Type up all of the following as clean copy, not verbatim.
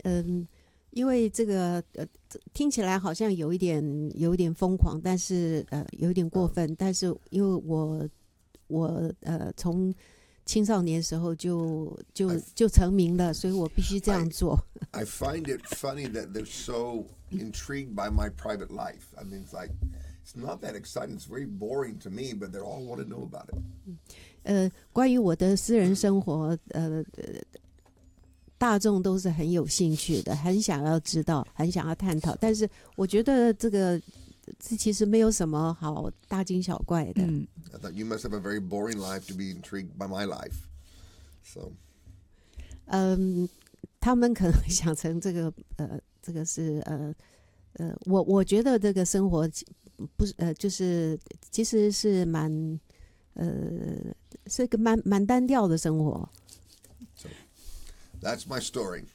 因为这个听起来好像有一点疯狂，但是有一点过分，但是因为我从青少年时候就成名了，所以我必须这样做。 I find it funny that they're so intrigued by my private life. I mean, it's like it's not that exciting. It's very boring to me, but they all want to know about it. 关于我的私人生活，大众都是很有兴趣的，很想要知道，很想要探讨。但是我觉得这其实没有什么好大惊小怪的。 I thought you must have a very boring life to be intrigued by my life. So. 他们可能想成这个是我觉得这个生活不是就是其实是是一个蛮单调的生活。 So, that's my story.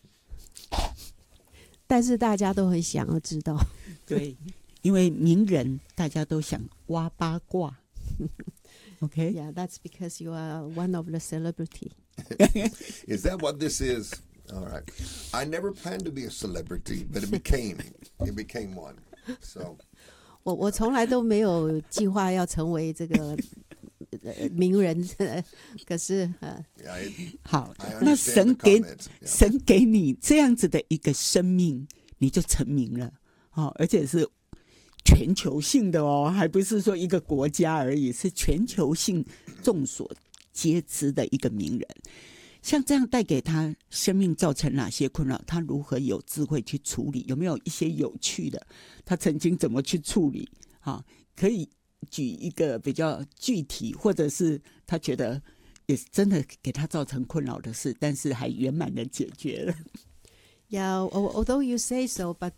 但是大家都很想要知道。 对，因为名人大家都想挖八卦。Okay? Yeah, that's because you are one of the celebrity. Is that what this is? All right. I never planned to be a celebrity, but it became one. So. 我从来都没有计划要成为这个名人，可是好，那神给你这样子的一个生命，你就成名了，而且是全球性的哦，还不是说一个国家而已，是全球性众所皆知的一个名人。像这样带给他生命造成哪些困扰？他如何有智慧去处理？有没有一些有趣的？他曾经怎么去处理？可以举一个比较具体，或者是他觉得也真的给他造成困扰的事，但是还圆满的解决了。 Yeah, although you say so, but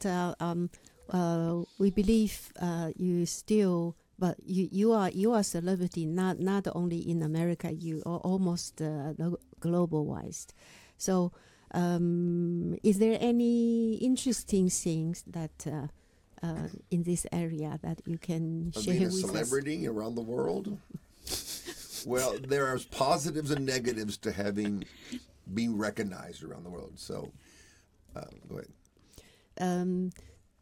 we believe you still. But you are a celebrity, not only in America. You are almost globalized. So, is there any interesting things that in this area that you can share with us? Being a celebrity around the world? Well, there are positives and negatives to being recognized around the world. So, go ahead.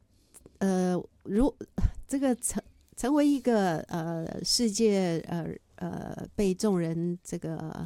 这个成为一个世界被众人这个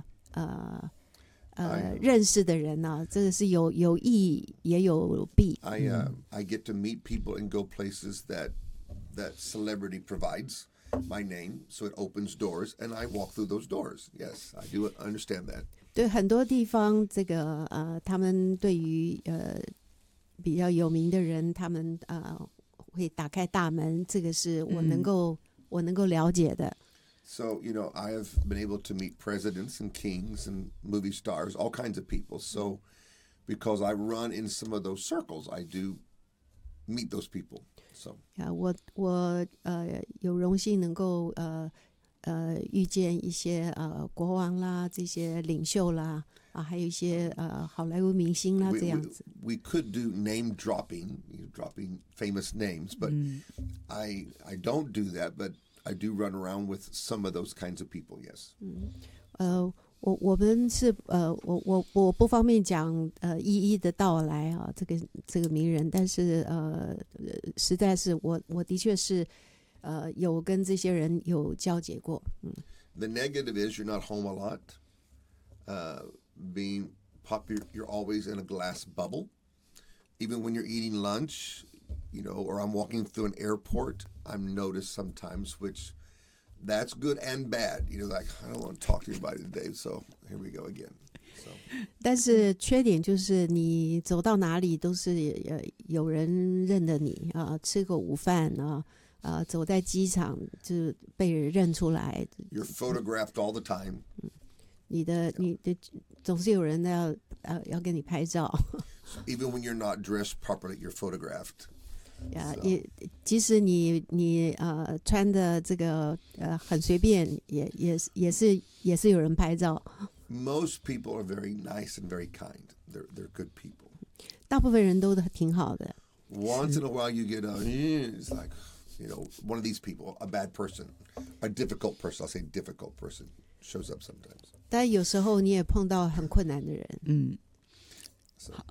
认识的人呢，这个是有益也有弊。 I get to meet people and go places that celebrity provides my name, so it opens doors, and I walk through those doors. Yes, I do understand that. 对很多地方，这个他们对于比较有名的人，他们会打开大门，这个是我能够了解的。 So, I have been able to meet presidents and kings and movie stars, all kinds of people. So, because I run in some of those circles, I do meet those people. So, 我有荣幸能够遇见一些国王啦，这些领袖啦。还有一些好莱坞明星啦，这样子。 We could do name dropping famous names, but I don't do that. But I do run around with some of those kinds of people. Yes. 我们是我不方便讲一一的道来啊，这个名人，但是实在是我的确是有跟这些人有交结过。 The negative is you're not home a lot. Being popular, you're always in a glass bubble. Even when you're eating lunch, or I'm walking through an airport, I'm noticed sometimes, which that's good and bad. Like, I don't want to talk to anybody today, so here we go again. So. 但是缺点就是你走到哪里都是有人认得你啊，吃个午饭啊，走在机场就被人认出来。 You're photographed all the time. 你的总是有人要跟你拍照。 Even when you're not dressed properly, you're photographed. 即使你穿的这个很随便，也是有人拍照。 Most people are very nice and very kind. They're good people. 大部分人都挺好的。 Once in a while, you get it's like one of these people, a bad person, a difficult person. I'll say difficult person shows up sometimes. 但有时候你也碰到很困难的人。